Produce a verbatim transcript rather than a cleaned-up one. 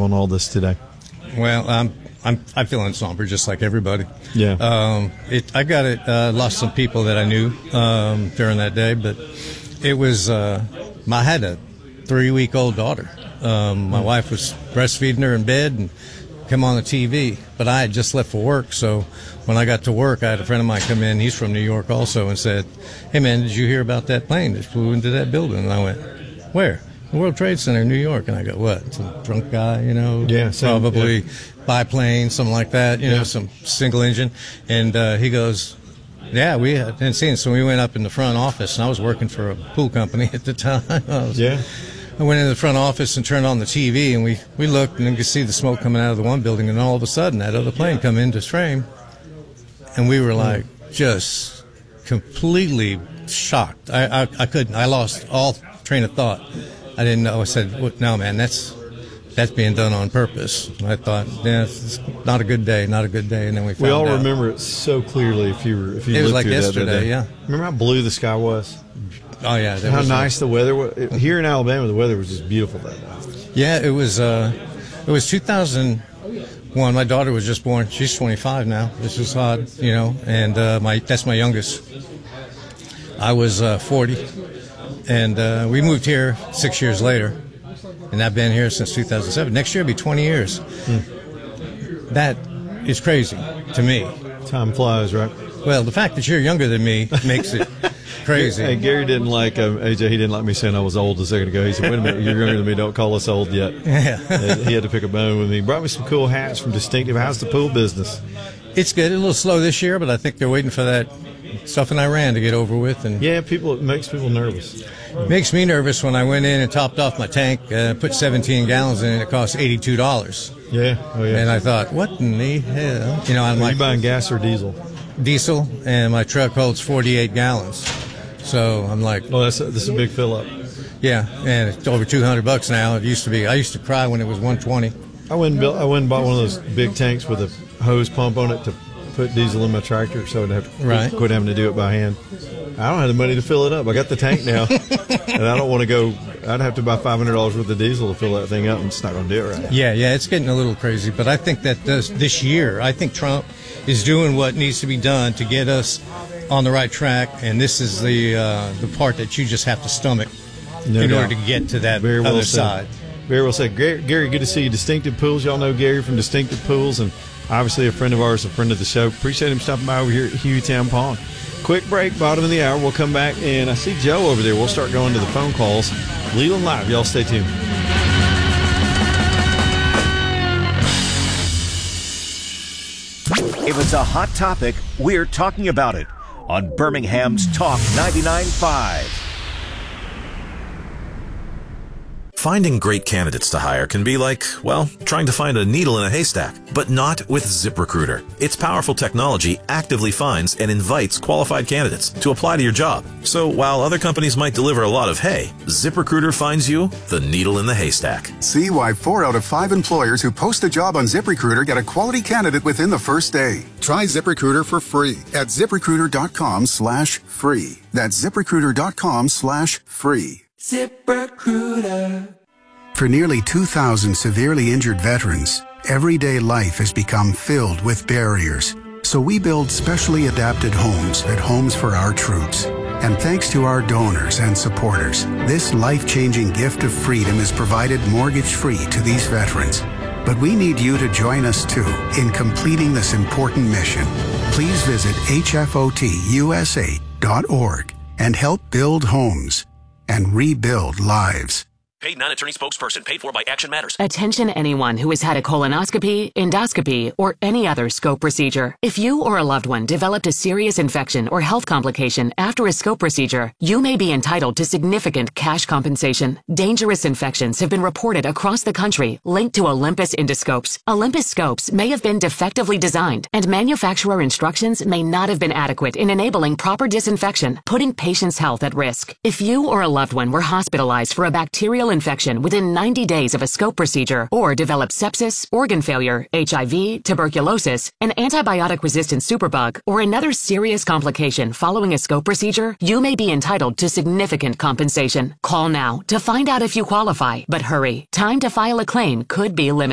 on all this today? Well, um, I'm I'm feeling somber, just like everybody. Yeah. Um, it I got it. Uh, lost some people that I knew um, during that day, but it was. Uh, I had a three-week-old daughter. Um, my wife was breastfeeding her in bed and come on the T V, but I had just left for work. So when I got to work, I had a friend of mine come in. He's from New York also, and said, "Hey man, did you hear about that plane that flew into that building?" And I went, "Where?" "The World Trade Center, New York." And I go, "What? Some drunk guy, you know? Yeah, same, probably yeah. biplane, something like that, you Yeah. know, some single engine." And uh, he goes, "Yeah, we hadn't seen it." So we went up in the front office, and I was working for a pool company at the time. I was, Yeah. I went into the front office and turned on the T V, and we, we looked, and you could see the smoke coming out of the one building, and all of a sudden, that other plane come into frame, and we were like just completely shocked. I, I, I couldn't. I lost all train of thought. I didn't know. I said, "What- "No, man, that's that's being done on purpose." And I thought, "Yeah, it's not a good day, not a good day." And then we found We all out. remember it so clearly. If you were, if you It was lived like through that yesterday, day. yeah. Remember how blue the sky was? Oh yeah, that How was, nice the weather was. Here in Alabama, the weather was just beautiful that day. Yeah, it was. Uh, it was two thousand one. My daughter was just born. She's twenty-five now. This is odd, you know. And uh, my that's my youngest. I was uh, forty, and uh, we moved here six years later, and I've been here since two thousand seven. Next year will be twenty years. Hmm. That is crazy to me. Time flies, right? Well, the fact that you're younger than me makes it crazy. Hey, Gary didn't like um, A J. He didn't like me saying I was old a second ago. He said, "Wait a minute, you're younger than me. Don't call us old yet." Yeah. And he had to pick a bone with me. He brought me some cool hats from Distinctive. How's the pool business? It's good. A little slow this year, but I think they're waiting for that stuff in Iran to get over with. And Yeah, people. It makes people nervous. makes me nervous when I went in and topped off my tank, uh, put seventeen gallons in, and it cost eighty-two dollars. Yeah. Oh yeah. And I thought, what in the hell? You know, I'm Are like you buying gas or diesel? diesel, and my truck holds forty-eight gallons. So I'm like, Oh, that's a, this is a big fill up. yeah, and it's over two hundred bucks now. It used to be. I used to cry when it was one twenty. I went and built. I went and bought one of those big tanks with a hose pump on it to put diesel in my tractor, so I'd have to Right. quit having to do it by hand. I don't have the money to fill it up. I got the tank now, and I don't want to go. I'd have to buy five hundred dollars worth of diesel to fill that thing up, and it's not going to do it right now. Yeah, yeah, it's getting a little crazy, but I think that does, this year, I think Trump is doing what needs to be done to get us on the right track, and this is the uh, the part that you just have to stomach No in doubt. order to get to that Very well other said. side. Very well said. Gary, Gary, good to see you. Distinctive Pools. Y'all know Gary from Distinctive Pools, and obviously a friend of ours, a friend of the show. Appreciate him stopping by over here at Hueytown Pond. Quick break, bottom of the hour. We'll come back, and I see Joe over there. We'll start going to the phone calls. Leland Live. Y'all stay tuned. If it's a hot topic, we're talking about it on Birmingham's Talk ninety-nine point five. Finding great candidates to hire can be like, well, trying to find a needle in a haystack, but not with ZipRecruiter. Its powerful technology actively finds and invites qualified candidates to apply to your job. So while other companies might deliver a lot of hay, ZipRecruiter finds you the needle in the haystack. See why four out of five employers who post a job on ZipRecruiter get a quality candidate within the first day. Try ZipRecruiter for free at ZipRecruiter.com slash free. That's ZipRecruiter.com slash free. ZipRecruiter. For nearly two thousand severely injured veterans, everyday life has become filled with barriers. So we build specially adapted homes at Homes for Our Troops. And thanks to our donors and supporters, this life-changing gift of freedom is provided mortgage-free to these veterans. But we need you to join us, too, in completing this important mission. Please visit H F O T U S A dot org and help build homes and rebuild lives. Paid non-attorney spokesperson paid for by Action Matters. Attention anyone who has had a colonoscopy, endoscopy, or any other scope procedure. If you or a loved one developed a serious infection or health complication after a scope procedure, you may be entitled to significant cash compensation. Dangerous infections have been reported across the country linked to Olympus endoscopes. Olympus scopes may have been defectively designed, and manufacturer instructions may not have been adequate in enabling proper disinfection, putting patients' health at risk. If you or a loved one were hospitalized for a bacterial infection within ninety days of a scope procedure, or developed sepsis, organ failure, H I V, tuberculosis, an antibiotic-resistant superbug, or another serious complication following a scope procedure, you may be entitled to significant compensation. Call now to find out if you qualify, but hurry. Time to file a claim could be limited.